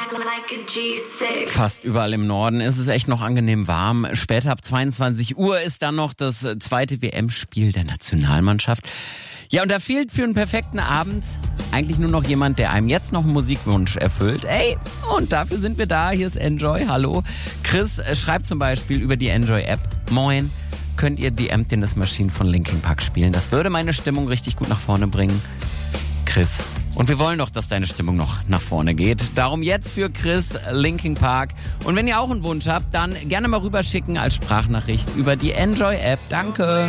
Fast überall im Norden ist es echt noch angenehm warm. Später ab 22 Uhr ist dann noch das zweite WM-Spiel der Nationalmannschaft. Ja, und da fehlt für einen perfekten Abend eigentlich nur noch jemand, der einem jetzt noch einen Musikwunsch erfüllt. Ey, und dafür sind wir da. Hier ist Enjoy, hallo. Chris schreibt zum Beispiel über die Enjoy-App: Moin, könnt ihr The Emptiness Machine von Linkin Park spielen? Das würde meine Stimmung richtig gut nach vorne bringen. Chris, und wir wollen doch, dass deine Stimmung noch nach vorne geht. Darum jetzt für Chris Linkin Park. Und wenn ihr auch einen Wunsch habt, dann gerne mal rüberschicken als Sprachnachricht über die Enjoy-App. Danke.